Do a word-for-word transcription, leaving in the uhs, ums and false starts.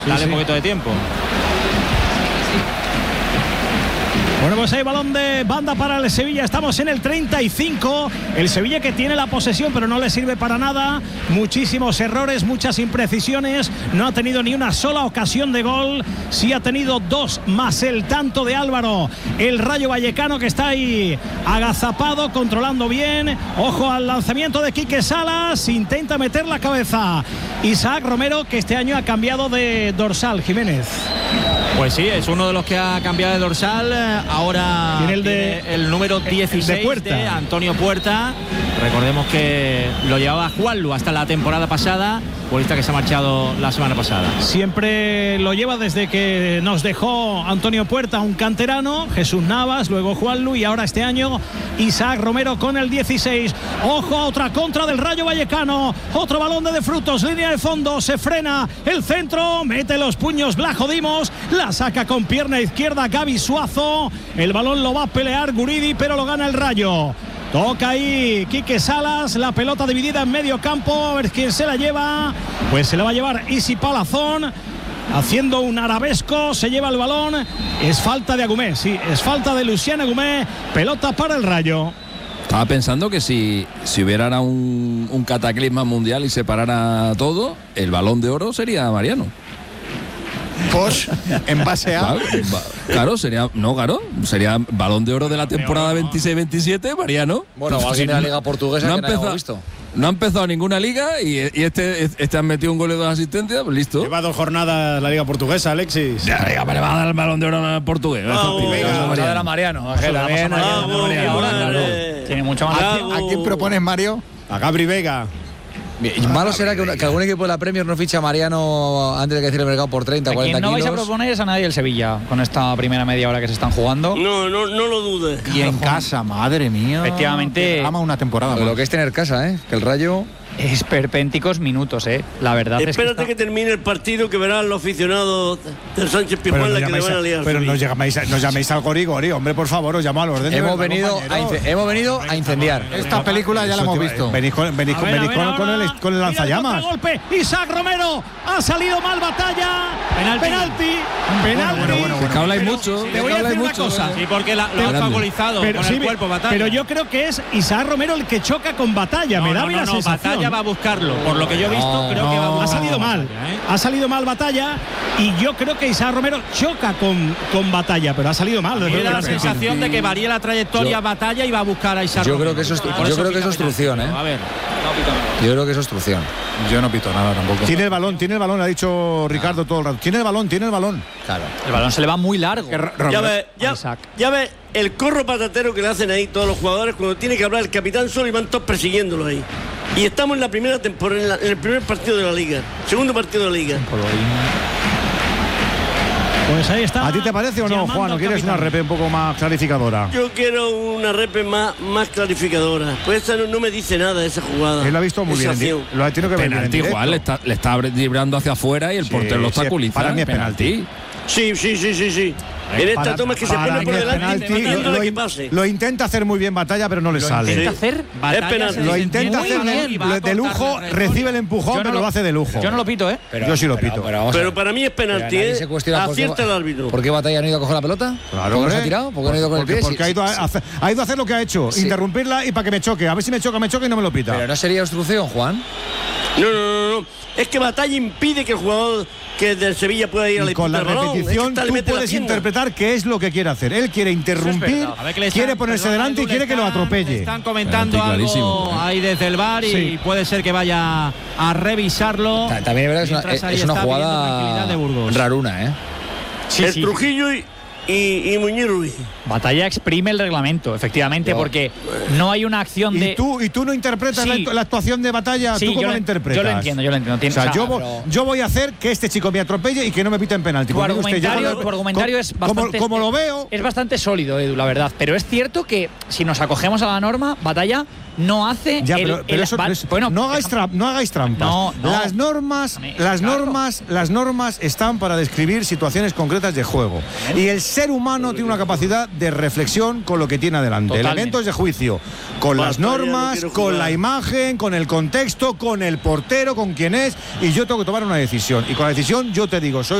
Dale sí, un poquito de tiempo. Bueno, pues hay balón de banda para el Sevilla. Estamos en el treinta y cinco. El Sevilla que tiene la posesión, pero no le sirve para nada. Muchísimos errores, muchas imprecisiones. No ha tenido ni una sola ocasión de gol. Sí ha tenido dos más el tanto de Álvaro. El Rayo Vallecano que está ahí agazapado, controlando bien. Ojo al lanzamiento de Quique Salas. Intenta meter la cabeza. Isaac Romero, que este año ha cambiado de dorsal. Jiménez. Pues sí, es uno de los que ha cambiado de dorsal. Ahora tiene el, de, tiene el número dieciséis de, Puerta. de Antonio Puerta. Recordemos que lo llevaba Juanlu hasta la temporada pasada, futbolista que se ha marchado la semana pasada. Siempre lo lleva desde que nos dejó Antonio Puerta, un canterano, Jesús Navas, luego Juanlu y ahora este año Isaac Romero con el dieciséis. Ojo a otra contra del Rayo Vallecano, otro balón de De Frutos, línea de fondo, se frena el centro, mete los puños Blajo Dimos, la saca con pierna izquierda Gaby Suazo. El balón lo va a pelear Guridi, pero lo gana el Rayo. Toca ahí Quique Salas, la pelota dividida en medio campo, a ver quién se la lleva. Pues se la va a llevar Isi Palazón, haciendo un arabesco, se lleva el balón. Es falta de Agumé, sí, es falta de Lucián Agumé, pelota para el Rayo. Estaba pensando que si, si hubiera ahora un, un cataclisma mundial y se parara todo, el Balón de Oro sería Mariano. Pues en base a... Claro, claro, sería, no, claro, sería Balón de Oro de la temporada veintiséis veintisiete, Mariano. Bueno, o alguien de la Liga Portuguesa no que no hemos visto. No ha empezado ninguna liga y, y este, este han metido un gol y dos asistencias, pues listo. Lleva dos jornadas la Liga Portuguesa, Alexis. Ya, venga, me le va a dar el Balón de Oro al portugués. Vamos a dar a Mariano. Tiene mucho más. ¿A quién propones, Mario? A Gabri Vega. Bien, malo será que, una, que algún equipo de la Premier no ficha a Mariano antes de que cierre el mercado por treinta, cuarenta kilos. No vais a proponer es a nadie el Sevilla con esta primera media hora que se están jugando. No, no, no lo dudes. Y en casa, madre mía. Efectivamente. Ama una temporada. Lo que es tener casa, ¿eh? Que el Rayo... Esperpénticos minutos, eh. La verdad Espérate es que, está... que termine el partido, que verán los aficionados del Sánchez Pizjuán la que le van a liar. Pero nos llaméis, nos llaméis al Gorigori, hombre, por favor, os llamo al orden. Hemos venido, a ince, hemos venido a incendiar. Esta película ya la hemos visto. Venís con, venís con, venís con, con, el, con el lanzallamas. Golpe, Isaac Romero ha salido mal Batalla. Penalti. Penalti. Penalti. Bueno, bueno, bueno. Que habláis mucho. Te voy a decir una cosa. Sí, porque la, lo ha obstaculizado con sí, el cuerpo Batalla. Pero yo creo que es Isaac Romero el que choca con Batalla. No, Me da no, bien no, la no, sensación. Batalla va a buscarlo. Por lo que yo he visto, no, creo no, que va a buscar. Ha salido mal. Batalla, ¿eh? Ha salido mal Batalla. Y yo creo que Isaac Romero choca con, con Batalla, pero ha salido mal. Me da la sensación de que varía la trayectoria yo, Batalla y va a buscar a Isaac yo Romero. Creo que eso es, yo creo que es obstrucción, ¿eh? A ver. Yo creo que es obstrucción. Yo no pito nada tampoco. Tiene el balón, tiene el balón, ha dicho Ricardo todo el rato. Tiene el balón, tiene el balón. Claro. El balón se le va muy largo. Ya ves, ya, ya ves el corro patatero que le hacen ahí todos los jugadores cuando tiene que hablar el capitán solo y van todos persiguiéndolo ahí. Y estamos en la primera temporada, en, la, en el primer partido de la Liga, segundo partido de la Liga. Pues ahí está. ¿A ti te parece o no, Juan? ¿O quieres una repe un poco más clarificadora? Yo quiero una repe más, más clarificadora. Pues esa no, no me dice nada, esa jugada. Él lo ha visto muy bien. Acción. Lo ha tenido que ver penalti, bien en Juan, le está, le está librando hacia afuera y el sí, portero lo está sí, para mí es penalti. Sí, sí, sí, sí, sí. En esta para, toma es que se pone por delante penalti, lo, que pase. Lo intenta hacer muy bien Batalla, pero no le lo sale. Intenta hacer es penalti. Lo intenta hacer de, de lujo, recibe el empujón, no pero lo, lo hace de lujo. Yo no lo pito, ¿eh? Pero, yo sí lo pero, pito. Pero, pero, pero para mí es penalti, ¿eh? Acierta el árbitro. ¿Por qué Batalla no ha ido a coger la pelota? Claro, ¿Por qué no se ha tirado? ¿Por qué no ha ido con el pie? Porque ha ido a hacer lo que ha hecho, interrumpirla y para que me choque. A ver si me choca, me choca y no me lo pita. Pero no sería obstrucción, Juan. No, no, no, no. Es que Batalla impide que el jugador que del Sevilla pueda ir a la con la repetición es que tú puedes interpretar qué es lo que quiere hacer. Él quiere interrumpir, es quiere ponerse perdón, delante y quiere que lo atropelle. Están comentando algo ahí desde el bar y sí. puede ser que vaya a revisarlo. También es verdad que es una, es una jugada raruna, ¿eh? Sí, el sí. Trujillo y Y, y Muñiz Ruiz. Batalla exprime el reglamento, efectivamente, no. porque no hay una acción ¿Y de. Tú, ¿Y tú no interpretas sí. la, la actuación de Batalla? Sí, ¿Tú cómo lo, la interpretas? Yo lo entiendo, yo lo entiendo. O sea, o sea yo, pero... yo voy a hacer que este chico me atropelle y que no me piten penalti. Tu argumentario, usted, tu argumentario es bastante. Como, como lo veo. Es bastante sólido, Edu, la verdad. Pero es cierto que si nos acogemos a la norma, Batalla no hace ya, el, pero, pero el, eso, va, eso, bueno, no hagáis tra no hagáis trampas. No, no. Las normas, Déjame, las claro. normas, las normas están para describir situaciones concretas de juego. Y el ser humano tiene una capacidad de reflexión con lo que tiene adelante. Totalmente. Elementos de juicio con Basta, las ya no normas, quiero con jugar. la imagen, con el contexto, con el portero, con quién es, y yo tengo que tomar una decisión. Y con la decisión yo te digo, soy